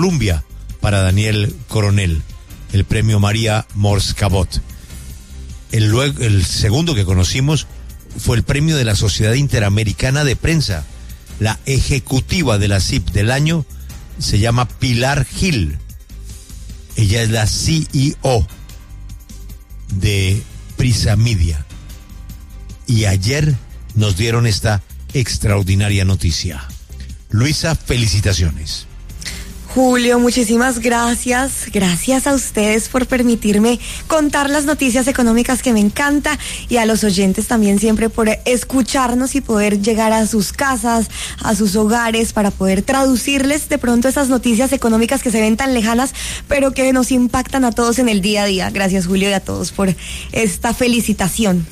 Columbia para Daniel Coronel, el premio María Mors Cabot. El segundo que conocimos fue el premio de la Sociedad Interamericana de Prensa. La ejecutiva de la CIP del año se llama Pilar Gil. Ella es la CEO de Prisa Media. Y ayer nos dieron esta extraordinaria noticia. Luisa, felicitaciones. Julio, muchísimas gracias. Gracias a ustedes por permitirme contar las noticias económicas que me encanta, y a los oyentes también siempre por escucharnos y poder llegar a sus casas, a sus hogares, para poder traducirles de pronto esas noticias económicas que se ven tan lejanas, pero que nos impactan a todos en el día a día. Gracias, Julio, y a todos por esta felicitación.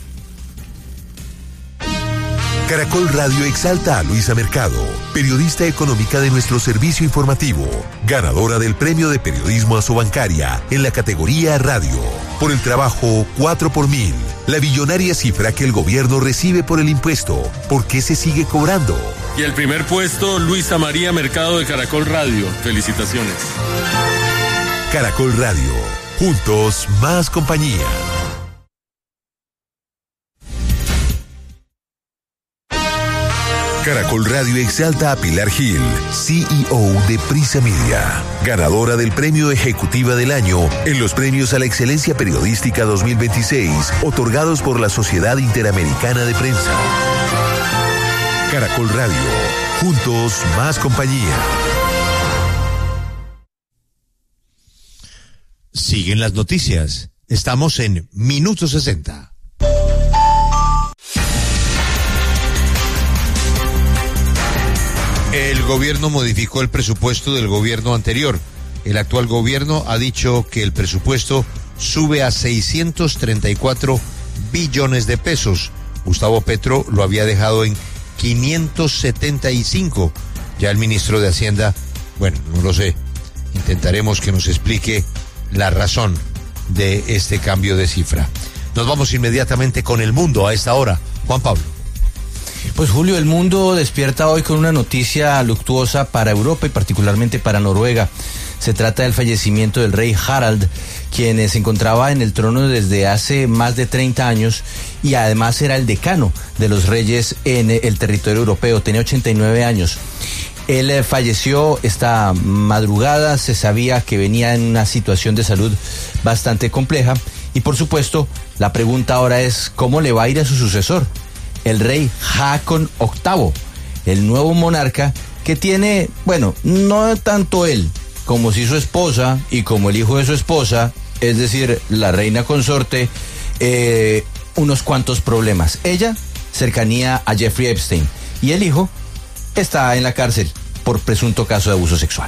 Caracol Radio exalta a Luisa Mercado, periodista económica de nuestro servicio informativo, ganadora del premio de periodismo Asobancaria en la categoría Radio, por el trabajo 4x1000, la billonaria cifra que el gobierno recibe por el impuesto. ¿Por qué se sigue cobrando? Y el primer puesto, Luisa María Mercado de Caracol Radio. Felicitaciones. Caracol Radio, juntos más compañía. Caracol Radio exalta a Pilar Gil, CEO de Prisa Media, ganadora del Premio Ejecutiva del Año en los Premios a la Excelencia Periodística 2026, otorgados por la Sociedad Interamericana de Prensa. Caracol Radio, juntos más compañía. Siguen las noticias. Estamos en Minuto 60. El gobierno modificó el presupuesto del gobierno anterior. El actual gobierno ha dicho que el presupuesto sube a 634 billones de pesos. Gustavo Petro lo había dejado en 575. Ya el ministro de Hacienda, bueno, no lo sé. Intentaremos que nos explique la razón de este cambio de cifra. Nos vamos inmediatamente con el mundo a esta hora. Juan Pablo. Pues Julio, el mundo despierta hoy con una noticia luctuosa para Europa y particularmente para Noruega. Se trata del fallecimiento del rey Harald, quien se encontraba en el trono desde hace más de 30 años y además era el decano de los reyes en el territorio europeo. Tenía 89 años. Él falleció esta madrugada, se sabía que venía en una situación de salud bastante compleja y por supuesto la pregunta ahora es ¿cómo le va a ir a su sucesor? El rey Haakon VIII, el nuevo monarca que tiene, bueno, no tanto él, como si su esposa y como el hijo de su esposa, es decir, la reina consorte, unos cuantos problemas. Ella, cercanía a Jeffrey Epstein, y el hijo está en la cárcel por presunto caso de abuso sexual.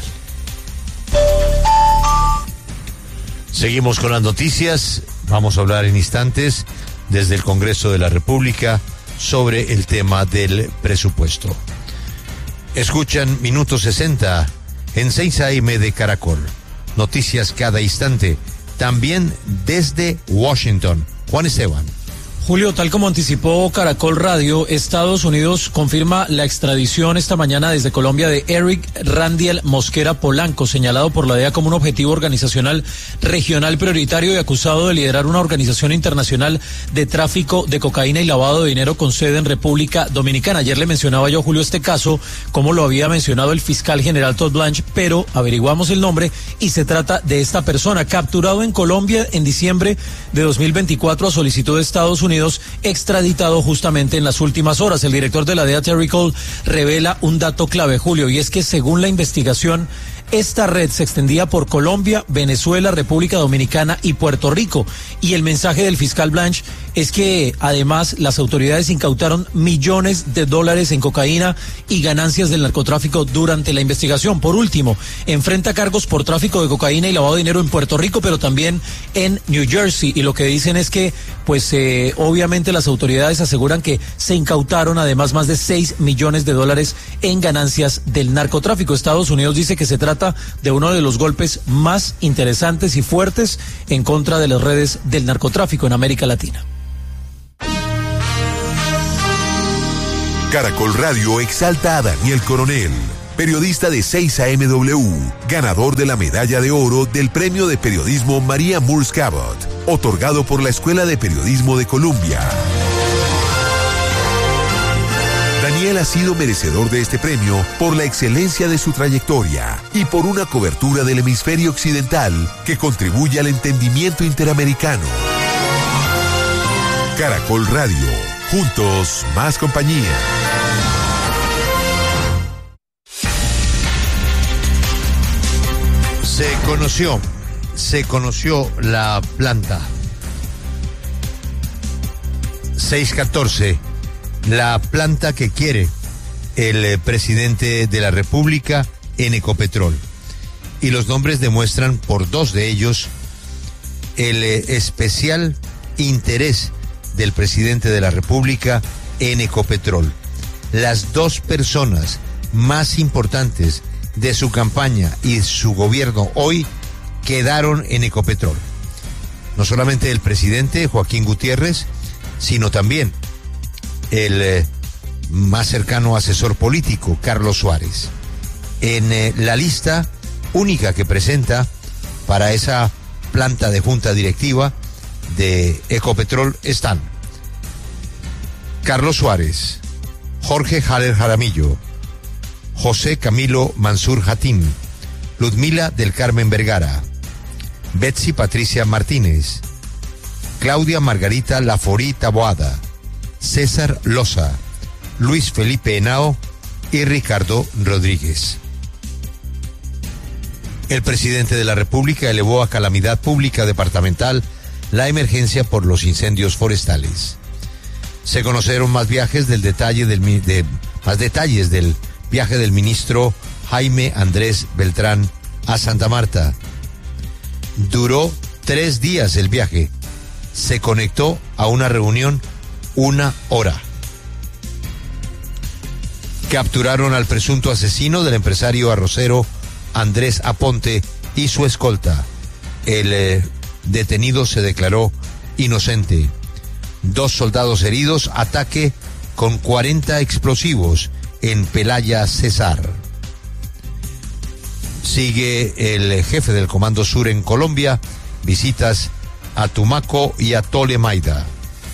Seguimos con las noticias. Vamos a hablar en instantes desde el Congreso de la República sobre el tema del presupuesto. Escuchan Minuto 60 en 6 AM de Caracol. Noticias cada instante, también desde Washington. Juan Esteban. Julio, tal como anticipó Caracol Radio, Estados Unidos confirma la extradición esta mañana desde Colombia de Eric Randiel Mosquera Polanco, señalado por la DEA como un objetivo organizacional regional prioritario y acusado de liderar una organización internacional de tráfico de cocaína y lavado de dinero con sede en República Dominicana. Ayer le mencionaba yo, Julio, este caso, como lo había mencionado el fiscal general Todd Blanche, pero averiguamos el nombre y se trata de esta persona, capturado en Colombia en diciembre de 2024 a solicitud de Estados Unidos, extraditado justamente en las últimas horas. El director de la DEA, Terry Cole, revela un dato clave, Julio, y es que según la investigación, esta red se extendía por Colombia, Venezuela, República Dominicana y Puerto Rico. Y el mensaje del fiscal Blanche es que además las autoridades incautaron millones de dólares en cocaína y ganancias del narcotráfico durante la investigación. Por último, enfrenta cargos por tráfico de cocaína y lavado de dinero en Puerto Rico, pero también en New Jersey. Y lo que dicen es que, pues, obviamente las autoridades aseguran que se incautaron además más de 6 millones de dólares en ganancias del narcotráfico. Estados Unidos dice que se trata de uno de los golpes más interesantes y fuertes en contra de las redes del narcotráfico en América Latina. Caracol Radio exalta a Daniel Coronel, periodista de 6 AM-W, ganador de la medalla de oro del Premio de Periodismo María Moores Cabot, otorgado por la Escuela de Periodismo de Columbia. Daniel ha sido merecedor de este premio por la excelencia de su trayectoria y por una cobertura del hemisferio occidental que contribuye al entendimiento interamericano. Caracol Radio, juntos más compañía. Se conoció la planta 614, la planta que quiere el presidente de la República en Ecopetrol. Y los nombres demuestran por dos de ellos el especial interés del presidente de la República en Ecopetrol. Las dos personas más importantes de su campaña y su gobierno hoy quedaron en Ecopetrol. No solamente el presidente Joaquín Gutiérrez, sino también el más cercano asesor político, Carlos Suárez. En la lista única que presenta para esa planta de junta directiva de Ecopetrol están Carlos Suárez, Jorge Jaler Jaramillo, José Camilo Mansur Hatim, Ludmila del Carmen Vergara, Betsy Patricia Martínez, Claudia Margarita Laforí Taboada, César Loza, Luis Felipe Henao y Ricardo Rodríguez. El presidente de la República elevó a calamidad pública departamental la emergencia por los incendios forestales. Se conocieron más detalles del viaje del ministro Jaime Andrés Beltrán a Santa Marta. Duró 3 días el viaje. Se conectó a una reunión 1 hora. Capturaron al presunto asesino del empresario arrocero Andrés Aponte y su escolta. El detenido se declaró inocente. 2 soldados heridos, ataque con 40 explosivos en Pelaya, Cesar. Sigue el jefe del Comando Sur en Colombia, visitas a Tumaco y a Tolemaida.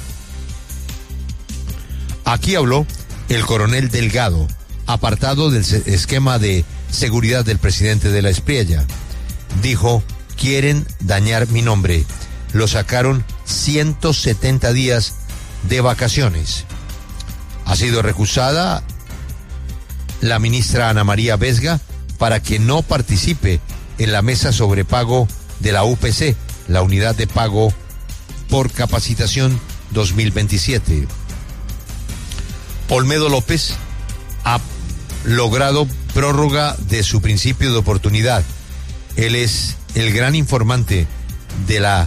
Aquí habló el coronel Delgado, apartado del esquema de seguridad del presidente de la Espriella. Dijo: quieren dañar mi nombre. Lo sacaron 170 días de vacaciones. Ha sido recusada la ministra Ana María Vesga para que no participe en la mesa sobre pago de la UPC, la Unidad de Pago por Capacitación 2027. Olmedo López ha logrado prórroga de su principio de oportunidad. Él es el gran informante de la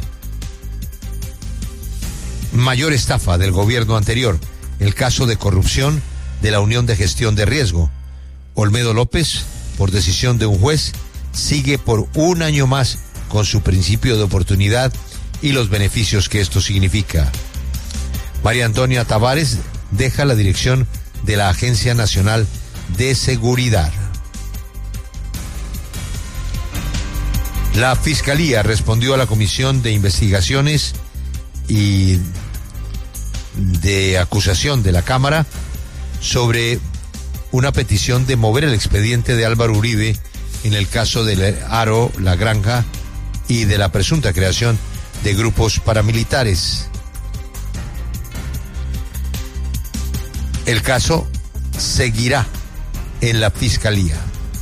mayor estafa del gobierno anterior, el caso de corrupción de la Unión de Gestión de Riesgo. Olmedo López, por decisión de un juez, sigue por 1 año más con su principio de oportunidad y los beneficios que esto significa. María Antonia Tavares deja la dirección de la Agencia Nacional de Seguridad. La Fiscalía respondió a la Comisión de Investigaciones y de Acusación de la Cámara sobre una petición de mover el expediente de Álvaro Uribe en el caso del Aro, La Granja y de la presunta creación de grupos paramilitares. El caso seguirá en la Fiscalía.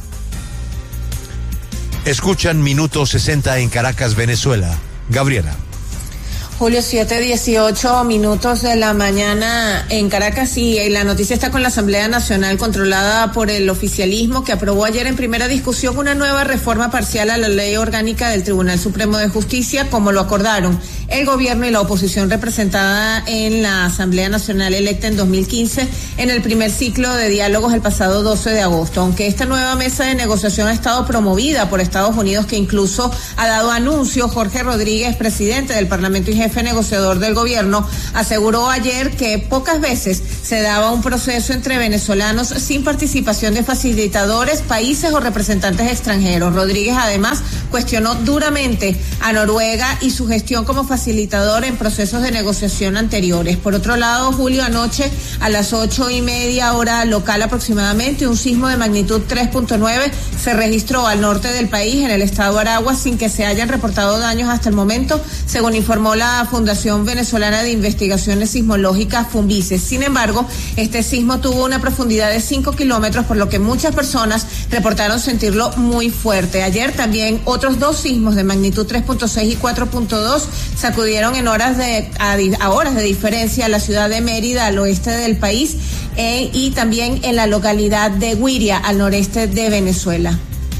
Escuchan Minuto 60 en Caracas, Venezuela. Gabriela. Julio, 7:18 de la mañana en Caracas, y la noticia está con la Asamblea Nacional controlada por el oficialismo, que aprobó ayer en primera discusión una nueva reforma parcial a la Ley Orgánica del Tribunal Supremo de Justicia, como lo acordaron el gobierno y la oposición representada en la Asamblea Nacional electa en 2015 en el primer ciclo de diálogos el pasado 12 de agosto. Aunque esta nueva mesa de negociación ha estado promovida por Estados Unidos, que incluso ha dado anuncio Jorge Rodríguez, presidente del Parlamento y jefe negociador del gobierno, aseguró ayer que pocas veces se daba un proceso entre venezolanos sin participación de facilitadores, países o representantes extranjeros. Rodríguez además cuestionó duramente a Noruega y su gestión como facilitador en procesos de negociación anteriores. Por otro lado, Julio, anoche a las 8:30 hora local aproximadamente, un sismo de magnitud 3.9 se registró al norte del país, en el estado Aragua, sin que se hayan reportado daños hasta el momento, según informó la Fundación Venezolana de Investigaciones Sismológicas, Funvice. Sin embargo, este sismo tuvo una profundidad de 5 kilómetros, por lo que muchas personas reportaron sentirlo muy fuerte. Ayer también otros 2 sismos de magnitud 3.6 y 4.2 sacudieron en horas a horas de diferencia a la ciudad de Mérida, al oeste del país, y también en la localidad de Güiria, al noreste de Venezuela.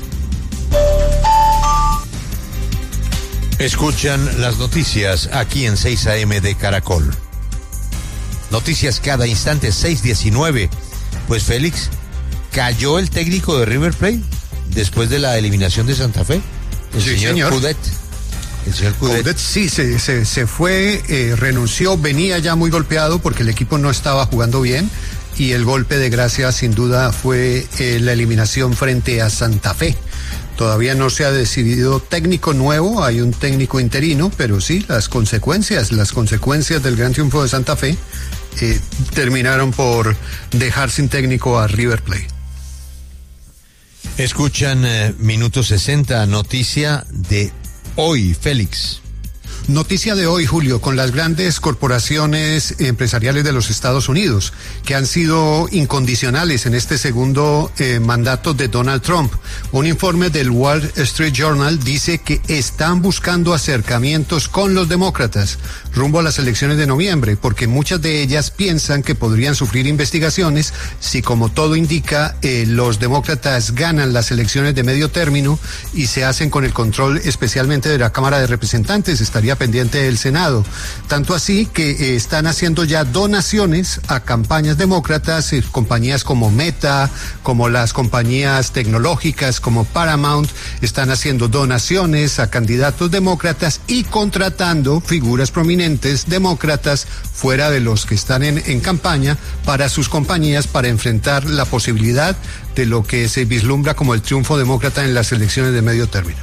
Escuchan las noticias aquí en 6 AM de Caracol. Noticias cada instante, 6:19. Pues Félix, ¿cayó el técnico de River Plate después de la eliminación de Santa Fe? El señor Coudet. El señor Coudet sí, se fue, renunció, venía ya muy golpeado porque el equipo no estaba jugando bien, y el golpe de gracia sin duda fue la eliminación frente a Santa Fe. Todavía no se ha decidido técnico nuevo, hay un técnico interino, pero sí, las consecuencias del gran triunfo de Santa Fe terminaron por dejar sin técnico a River Plate. Escuchan Minuto 60, noticia de hoy, Félix. Noticia de hoy, Julio, con las grandes corporaciones empresariales de los Estados Unidos, que han sido incondicionales en este segundo mandato de Donald Trump. Un informe del Wall Street Journal dice que están buscando acercamientos con los demócratas rumbo a las elecciones de noviembre, porque muchas de ellas piensan que podrían sufrir investigaciones si, como todo indica, los demócratas ganan las elecciones de medio término y se hacen con el control especialmente de la Cámara de Representantes. Estaría pendiente del Senado. Tanto así que están haciendo ya donaciones a campañas demócratas, compañías como Meta, como las compañías tecnológicas como Paramount, están haciendo donaciones a candidatos demócratas y contratando figuras prominentes demócratas fuera de los que están en campaña para sus compañías, para enfrentar la posibilidad de lo que se vislumbra como el triunfo demócrata en las elecciones de medio término.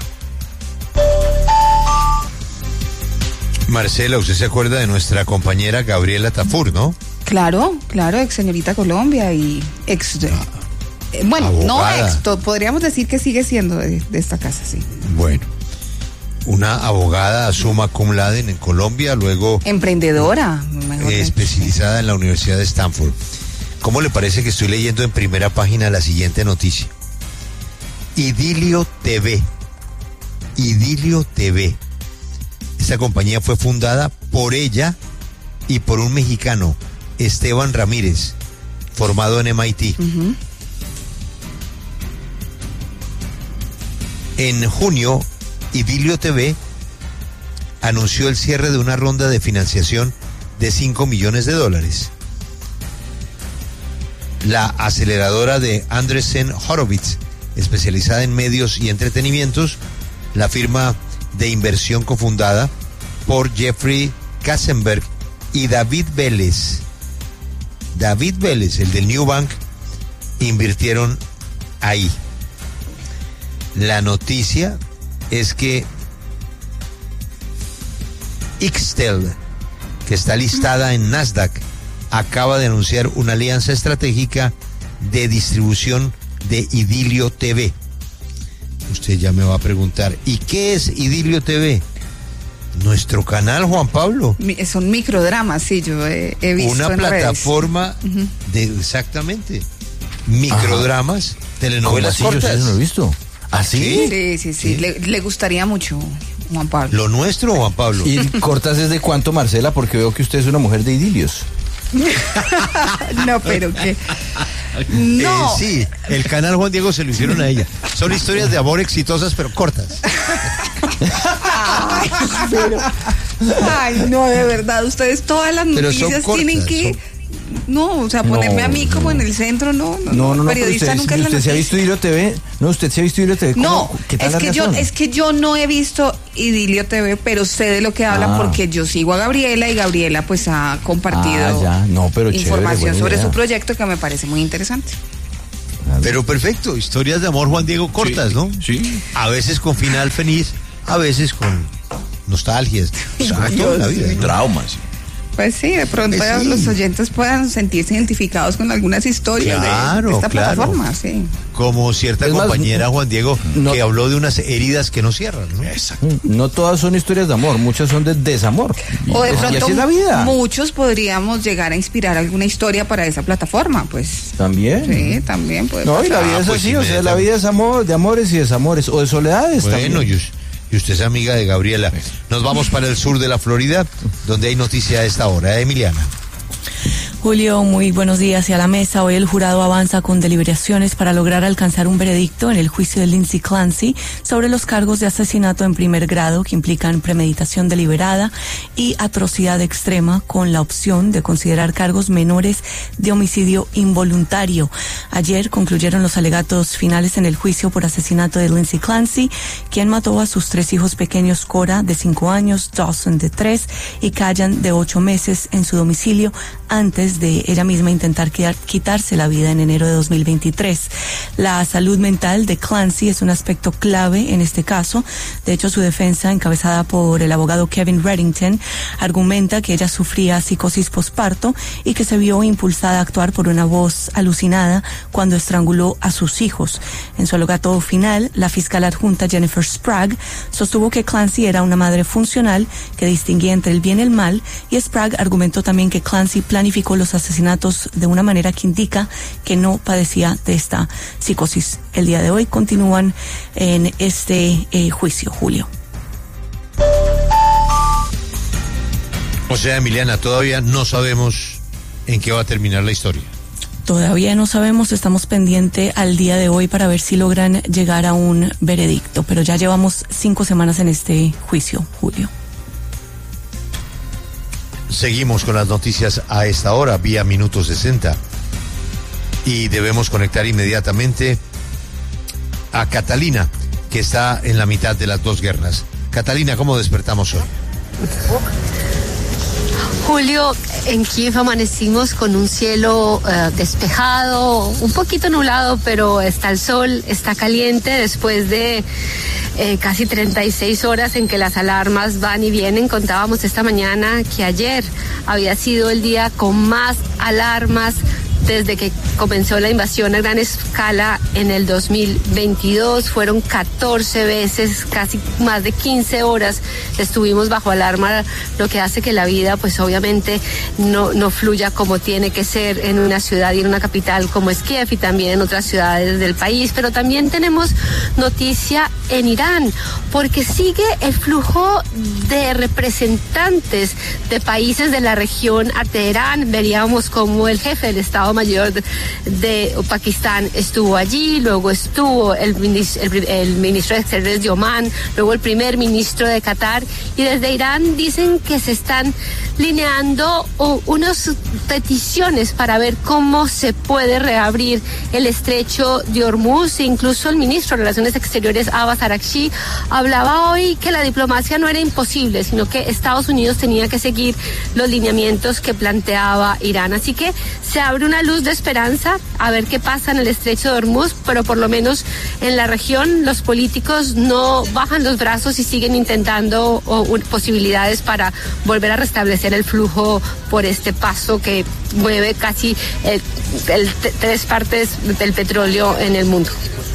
Marcela, usted se acuerda de nuestra compañera Gabriela Tafur, ¿no? Claro, ex señorita Colombia y ex... bueno, abogada. No ex, podríamos decir que sigue siendo de esta casa, sí. Bueno, una abogada summa cum laude en Colombia, luego... Emprendedora. Especializada en la Universidad de Stanford. ¿Cómo le parece que estoy leyendo en primera página la siguiente noticia? Idilio TV. Esta compañía fue fundada por ella y por un mexicano, Esteban Ramírez, formado en MIT. Uh-huh. En junio, Idilio TV anunció el cierre de una ronda de financiación de $5 millones. La aceleradora de Andreessen Horowitz, especializada en medios y entretenimientos, la firma de inversión cofundada por Jeffrey Katzenberg y David Vélez. David Vélez, el del New Bank, invirtieron ahí. La noticia es que Ixtel, que está listada en Nasdaq, acaba de anunciar una alianza estratégica de distribución de Idilio TV. Usted ya me va a preguntar, ¿y qué es Idilio TV? Nuestro canal, Juan Pablo. Son microdramas, sí, yo he visto una en plataforma redes. de, exactamente, microdramas, telenovelas cortas. ¿Ustedes no lo he visto? ¿Ah, sí? Sí. Le gustaría mucho, Juan Pablo. Lo nuestro, Juan Pablo. ¿Y cortas es de cuánto, Marcela? Porque veo que usted es una mujer de idilios. No, pero que... No. Sí, el canal Juan Diego se lo hicieron a ella. Son historias de amor exitosas, pero cortas. Ay, no, de verdad, ustedes todas las noticias tienen que No, o sea, ponerme a mí como en el centro, no. Periodista nunca es la ¿Usted se ha visto Idilio TV? No, ¿usted se ha visto Idilio TV? No, es que yo no he visto Idilio TV, pero sé de lo que habla porque yo sigo a Gabriela y Gabriela pues ha compartido información sobre su proyecto que me parece muy interesante. Pero perfecto, historias de amor, Juan Diego, cortas, ¿no? Sí. A veces con final feliz, a veces con nostalgias. Exacto, la vida, ¿no? Traumas. Pues sí, de pronto los oyentes puedan sentirse identificados con algunas historias de esta plataforma, sí. Como cierta compañera, Juan Diego, que habló de unas heridas que no cierran, ¿no? Exacto. No todas son historias de amor, muchas son de desamor. O de pronto y así es la vida. Muchos podríamos llegar a inspirar alguna historia para esa plataforma, pues. También. Sí, también puede pasar. No, y la vida es así, o sea, la vida es amor, de amores y desamores, o de soledades también. Bueno, y usted es amiga de Gabriela. Nos vamos para el sur de la Florida, donde hay noticia a esta hora. Emiliana. Julio, muy buenos días y a la mesa. Hoy el jurado avanza con deliberaciones para lograr alcanzar un veredicto en el juicio de Lindsay Clancy sobre los cargos de asesinato en primer grado que implican premeditación deliberada y atrocidad extrema, con la opción de considerar cargos menores de homicidio involuntario. Ayer concluyeron los alegatos finales en el juicio por asesinato de Lindsay Clancy, quien mató a sus 3 hijos pequeños, Cora, de 5 años, Dawson, de 3, y Callan, de 8 meses, en su domicilio antes de ella misma intentar quitarse la vida en enero de 2023. La salud mental de Clancy es un aspecto clave en este caso. De hecho, su defensa, encabezada por el abogado Kevin Reddington, argumenta que ella sufría psicosis posparto y que se vio impulsada a actuar por una voz alucinada cuando estranguló a sus hijos. En su alegato final, la fiscal adjunta Jennifer Sprague sostuvo que Clancy era una madre funcional que distinguía entre el bien y el mal, y Sprague argumentó también que Clancy planificó los asesinatos de una manera que indica que no padecía de esta psicosis. El día de hoy continúan en este juicio, Julio. O sea, Emiliana, todavía no sabemos en qué va a terminar la historia. Todavía no sabemos, estamos pendientes al día de hoy para ver si logran llegar a un veredicto, pero ya llevamos 5 semanas en este juicio, Julio. Seguimos con las noticias a esta hora, vía Minuto 60. Y debemos conectar inmediatamente a Catalina, que está en la mitad de las dos guerras. Catalina, ¿cómo despertamos hoy? Julio, en Kiev amanecimos con un cielo despejado, un poquito nublado, pero está el sol, está caliente después de casi 36 horas en que las alarmas van y vienen. Contábamos esta mañana que ayer había sido el día con más alarmas desde que comenzó la invasión a gran escala en el 2022. Fueron 14 veces, casi más de 15 horas estuvimos bajo alarma, lo que hace que la vida pues obviamente no fluya como tiene que ser en una ciudad y en una capital como es Kiev, y también en otras ciudades del país. Pero también tenemos noticia en Irán, porque sigue el flujo de representantes de países de la región a Teherán. Veríamos como el jefe del Estado Mayor de Pakistán estuvo allí, luego estuvo el ministro de Exteriores de Omán, luego el primer ministro de Qatar, y desde Irán dicen que se están lineando unas peticiones para ver cómo se puede reabrir el estrecho de Hormuz. Incluso el ministro de Relaciones Exteriores, Abbas Araghchi, hablaba hoy que la diplomacia no era imposible, sino que Estados Unidos tenía que seguir los lineamientos que planteaba Irán. Así que se abre una luz de esperanza a ver qué pasa en el estrecho de Hormuz, pero por lo menos en la región los políticos no bajan los brazos y siguen intentando posibilidades para volver a restablecer el flujo por este paso que mueve casi 3 partes del petróleo en el mundo.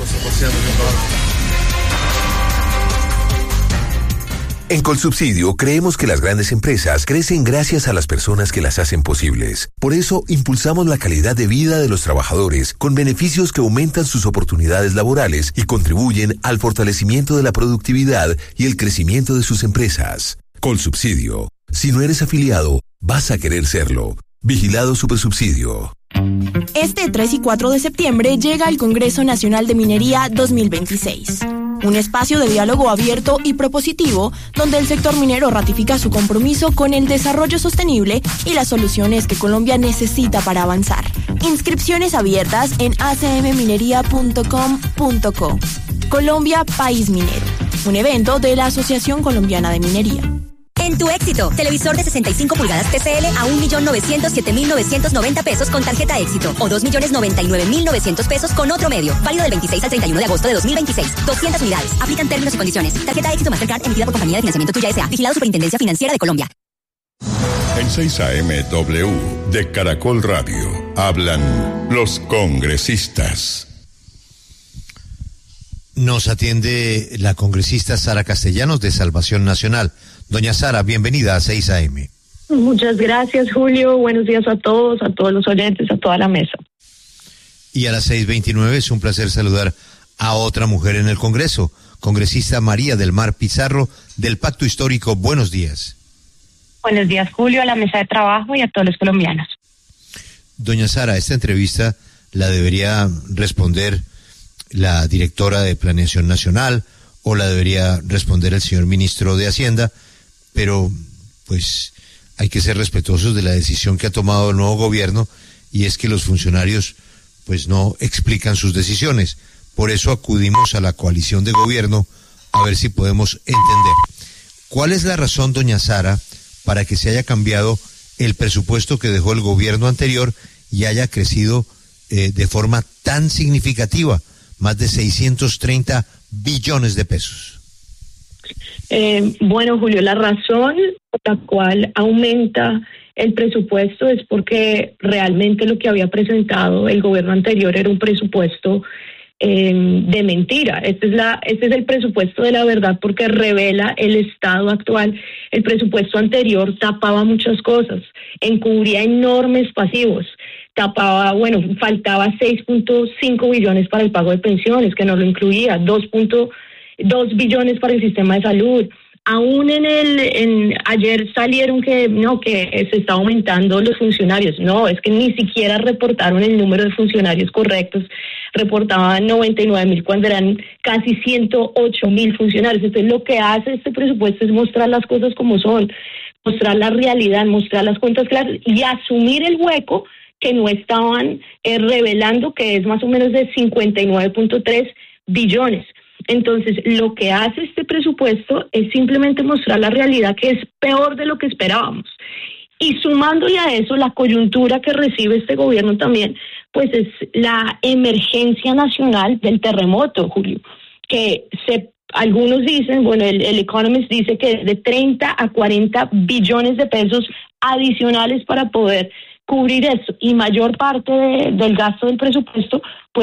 En Colsubsidio creemos que las grandes empresas crecen gracias a las personas que las hacen posibles. Por eso impulsamos la calidad de vida de los trabajadores con beneficios que aumentan sus oportunidades laborales y contribuyen al fortalecimiento de la productividad y el crecimiento de sus empresas. Colsubsidio. Si no eres afiliado, vas a querer serlo. Vigilado Supersubsidio. Este 3 y 4 de septiembre llega el Congreso Nacional de Minería 2026. un espacio de diálogo abierto y propositivo donde el sector minero ratifica su compromiso con el desarrollo sostenible y las soluciones que Colombia necesita para avanzar. Inscripciones abiertas en acmminería.com.co. Colombia, país minero. Un evento de la Asociación Colombiana de Minería. En Tu Éxito, televisor de 65 pulgadas TCL a 1.907.990 pesos con tarjeta Éxito o 2.099.900 pesos con otro medio. Válido del 26 al 31 de agosto de 2026. 200 unidades. Aplican términos y condiciones. Tarjeta Éxito Mastercard emitida por Compañía de Financiamiento Tuya S.A. Vigilado Superintendencia Financiera de Colombia. En 6 AM W de Caracol Radio hablan los congresistas. Nos atiende la congresista Sara Castellanos de Salvación Nacional. Doña Sara, bienvenida a 6 AM. Muchas gracias, Julio. Buenos días a todos los oyentes, a toda la mesa. Y a las 6:29 es un placer saludar a otra mujer en el Congreso, congresista María del Mar Pizarro, del Pacto Histórico. Buenos días. Buenos días, Julio, a la mesa de trabajo y a todos los colombianos. Doña Sara, esta entrevista la debería responder la directora de Planeación Nacional o la debería responder el señor ministro de Hacienda, pero pues hay que ser respetuosos de la decisión que ha tomado el nuevo gobierno, y es que los funcionarios pues no explican sus decisiones. Por eso acudimos a la coalición de gobierno a ver si podemos entender. ¿Cuál es la razón, doña Sara, para que se haya cambiado el presupuesto que dejó el gobierno anterior y haya crecido de forma tan significativa, más de 630 billones de pesos? Bueno, Julio, la razón por la cual aumenta el presupuesto es porque realmente lo que había presentado el gobierno anterior era un presupuesto de mentira. Este es el presupuesto de la verdad, porque revela el estado actual. El presupuesto anterior tapaba muchas cosas, encubría enormes pasivos, faltaba 6.5 billones para el pago de pensiones, que no lo incluía, 2.2 billones para el sistema de salud. Aún ayer salieron que se está aumentando los funcionarios. No, es que ni siquiera reportaron el número de funcionarios correctos. Reportaban 99.000 cuando eran casi 108.000 funcionarios. Entonces lo que hace este presupuesto es mostrar las cosas como son, mostrar la realidad, mostrar las cuentas claras y asumir el hueco que no estaban revelando, que es más o menos de 59.3 billones. Entonces, lo que hace este presupuesto es simplemente mostrar la realidad, que es peor de lo que esperábamos. Y sumándole a eso la coyuntura que recibe este gobierno también, pues es la emergencia nacional del terremoto, Julio, que algunos dicen, el Economist dice que es de 30 a 40 billones de pesos adicionales para poder cubrir eso, y mayor parte del gasto del presupuesto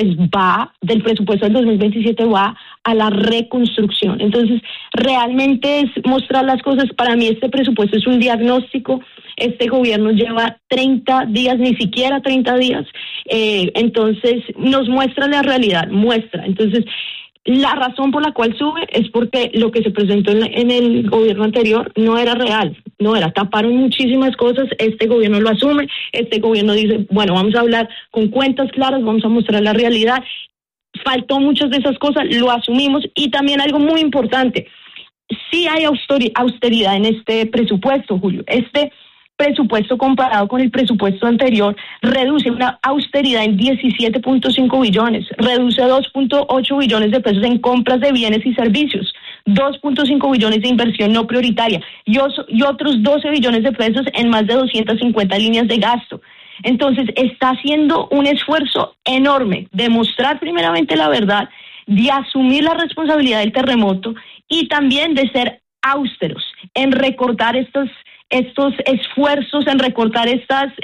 del presupuesto del 2027 va a la reconstrucción. Entonces realmente es mostrar las cosas. Para mí este presupuesto es un diagnóstico. Este gobierno lleva 30 días, ni siquiera 30 días, entonces nos muestra la realidad, entonces la razón por la cual sube es porque lo que se presentó en el gobierno anterior no era real, taparon muchísimas cosas. Este gobierno lo asume, este gobierno dice, bueno, vamos a hablar con cuentas claras, vamos a mostrar la realidad. Faltó muchas de esas cosas, lo asumimos. Y también algo muy importante, sí hay austeridad en este presupuesto, Julio. Este presupuesto, comparado con el presupuesto anterior, reduce una austeridad en 17.5 billones, reduce 2.8 billones de pesos en compras de bienes y servicios, 2.5 billones de inversión no prioritaria y otros 12 billones de pesos en más de 250 líneas de gasto. Entonces está haciendo un esfuerzo enorme de mostrar primeramente la verdad, de asumir la responsabilidad del terremoto y también de ser austeros en recortar estos esfuerzos, en recortar estas,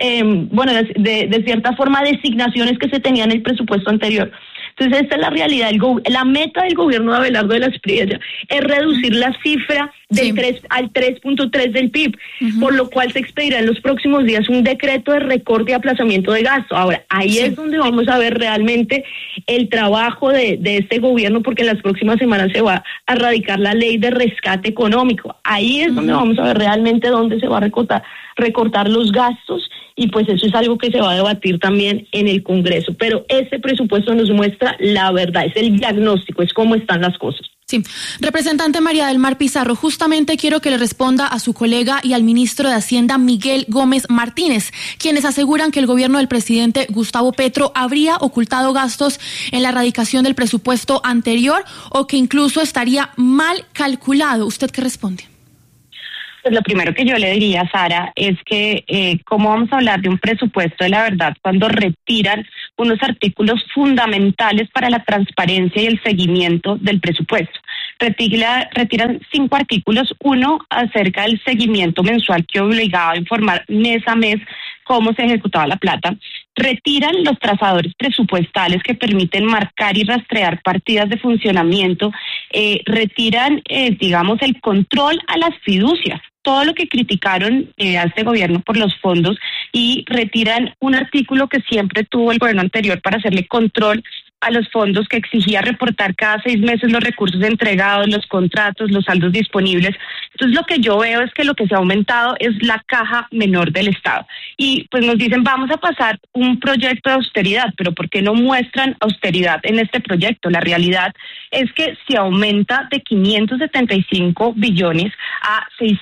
de cierta forma, designaciones que se tenían en el presupuesto anterior. Entonces esta es la realidad. La meta del gobierno de Abelardo de la Espriella es reducir la cifra del 3 al 3.3 del PIB, por lo cual se expedirá en los próximos días un decreto de recorte y aplazamiento de gasto. Ahora, ahí es donde vamos a ver realmente el trabajo de este gobierno, porque en las próximas semanas se va a radicar la ley de rescate económico. Ahí es donde vamos a ver realmente dónde se va a recortar los gastos, y pues eso es algo que se va a debatir también en el Congreso. Pero este presupuesto nos muestra la verdad, es el diagnóstico, es cómo están las cosas. Sí. Representante María del Mar Pizarro, justamente quiero que le responda a su colega y al ministro de Hacienda, Miguel Gómez Martínez, quienes aseguran que el gobierno del presidente Gustavo Petro habría ocultado gastos en la erradicación del presupuesto anterior o que incluso estaría mal calculado. ¿Usted qué responde? Pues lo primero que yo le diría, Sara, es que cómo vamos a hablar de un presupuesto de la verdad cuando retiran unos artículos fundamentales para la transparencia y el seguimiento del presupuesto. Retiran 5 artículos, uno acerca del seguimiento mensual que obligaba a informar mes a mes cómo se ejecutaba la plata. Retiran los trazadores presupuestales que permiten marcar y rastrear partidas de funcionamiento. Retiran, digamos, el control a las fiducias, todo lo que criticaron a este gobierno por los fondos, y retiran un artículo que siempre tuvo el gobierno anterior para hacerle control a los fondos, que exigía reportar cada 6 meses los recursos entregados, los contratos, los saldos disponibles. Entonces lo que yo veo es que lo que se ha aumentado es la caja menor del Estado. Y pues nos dicen, vamos a pasar un proyecto de austeridad, pero ¿por qué no muestran austeridad en este proyecto? La realidad es que se aumenta de 575 billones a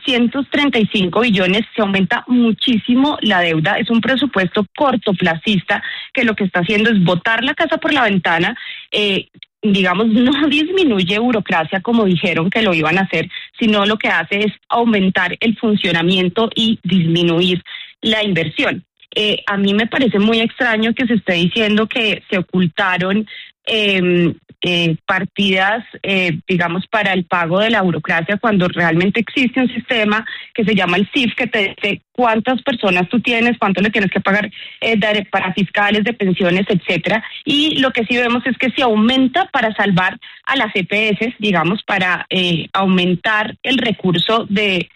635 billones, se aumenta muchísimo la deuda. Es un presupuesto cortoplacista que lo que está haciendo es botar la casa por la ventana. Digamos, no disminuye burocracia como dijeron que lo iban a hacer, sino lo que hace es aumentar el funcionamiento y disminuir la inversión. A mí me parece muy extraño que se esté diciendo que se ocultaron partidas, digamos, para el pago de la burocracia, cuando realmente existe un sistema que se llama el CIF, que te dice cuántas personas tú tienes, cuánto le tienes que pagar para fiscales, de pensiones, etcétera. Y lo que sí vemos es que se aumenta para salvar a las EPS, digamos, para aumentar el recurso de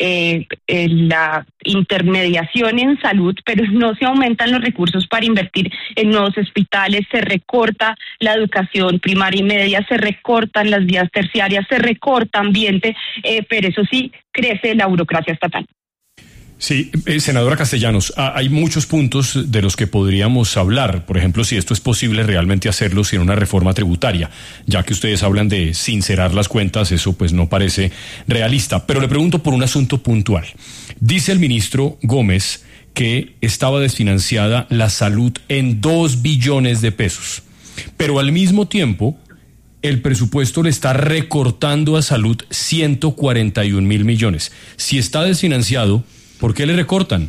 la intermediación en salud, pero no se aumentan los recursos para invertir en nuevos hospitales, se recorta la educación primaria y media, se recortan las vías terciarias, se recorta ambiente, pero eso sí, crece la burocracia estatal. Sí, senadora Castellanos, hay muchos puntos de los que podríamos hablar. Por ejemplo, si esto es posible realmente hacerlo sin una reforma tributaria, ya que ustedes hablan de sincerar las cuentas, eso pues no parece realista. Pero le pregunto por un asunto puntual. Dice el ministro Gómez que estaba desfinanciada la salud en 2 billones de pesos, pero al mismo tiempo el presupuesto le está recortando a salud 141.000 millones. Si está desfinanciado, ¿por qué le recortan?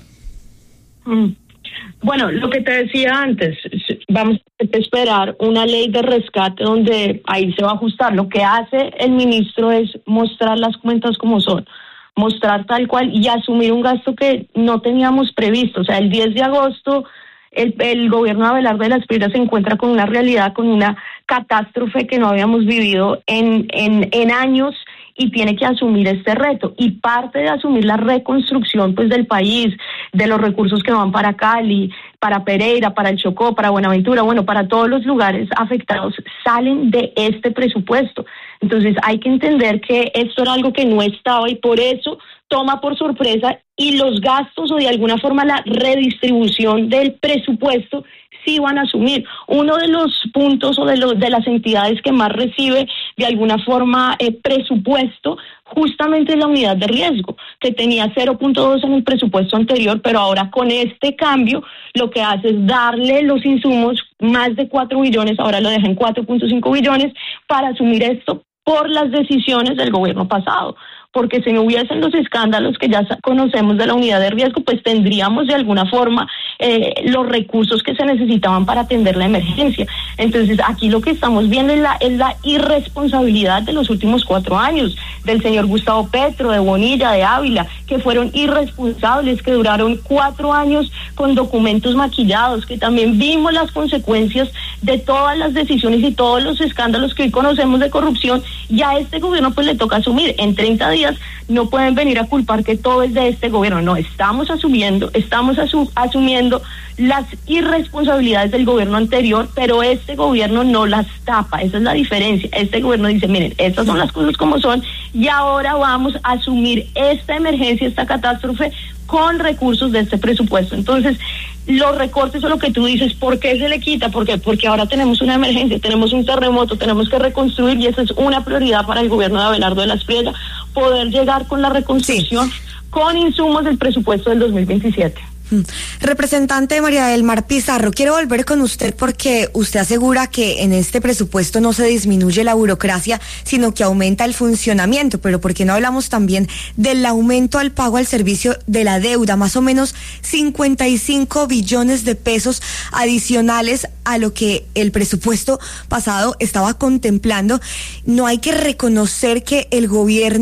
Bueno, lo que te decía antes, vamos a esperar una ley de rescate donde ahí se va a ajustar. Lo que hace el ministro es mostrar las cuentas como son, mostrar tal cual y asumir un gasto que no teníamos previsto. O sea, el 10 de agosto el gobierno de Abelardo de la Espriella se encuentra con una realidad, con una catástrofe que no habíamos vivido en años, y tiene que asumir este reto, y parte de asumir la reconstrucción pues del país, de los recursos que van para Cali, para Pereira, para el Chocó, para Buenaventura, bueno, para todos los lugares afectados, salen de este presupuesto. Entonces hay que entender que esto era algo que no estaba y por eso toma por sorpresa, y los gastos o de alguna forma la redistribución del presupuesto sí van a asumir. Uno de los puntos o de las entidades que más recibe de alguna forma presupuesto justamente es la unidad de riesgo, que tenía 0.2 en el presupuesto anterior, pero ahora con este cambio lo que hace es darle los insumos, más de 4 billones, ahora lo deja en 4.5 billones para asumir esto por las decisiones del gobierno pasado. Porque si no hubiesen los escándalos que ya conocemos de la unidad de riesgo, pues tendríamos de alguna forma los recursos que se necesitaban para atender la emergencia. Entonces aquí lo que estamos viendo es la irresponsabilidad de los últimos 4 años, del señor Gustavo Petro, de Bonilla, de Ávila, que fueron irresponsables, que duraron 4 años con documentos maquillados, que también vimos las consecuencias de todas las decisiones y todos los escándalos que hoy conocemos de corrupción, y a este gobierno pues le toca asumir. En 30 días no pueden venir a culpar que todo es de este gobierno. No, estamos asumiendo las irresponsabilidades del gobierno anterior, pero este gobierno no las tapa. Esa es la diferencia. Este gobierno dice, miren, estas son las cosas como son, y ahora vamos a asumir esta emergencia, esta catástrofe, con recursos de este presupuesto. Entonces, los recortes son lo que tú dices, ¿por qué se le quita? Porque ahora tenemos una emergencia, tenemos un terremoto, tenemos que reconstruir, y esa es una prioridad para el gobierno de Abelardo de la Espriella, poder llegar con la reconstrucción con insumos del presupuesto del 2027. Representante María del Mar Pizarro, quiero volver con usted porque usted asegura que en este presupuesto no se disminuye la burocracia, sino que aumenta el funcionamiento, pero ¿por qué no hablamos también del aumento al pago al servicio de la deuda? Más o menos 55 billones de pesos adicionales a lo que el presupuesto pasado estaba contemplando. No hay que reconocer que el gobierno